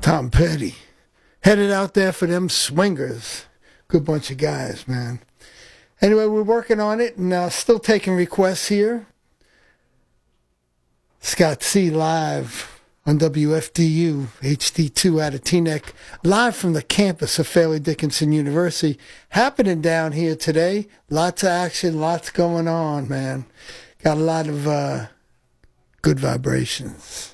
Tom Petty. Headed out there for them swingers. Good bunch of guys, man. Anyway, we're working on it and still taking requests here. Scott C. live on WFDU, HD2 out of Teaneck, live from the campus of Fairleigh Dickinson University. Happening down here today. Lots of action, lots going on, man. Got a lot of good vibrations.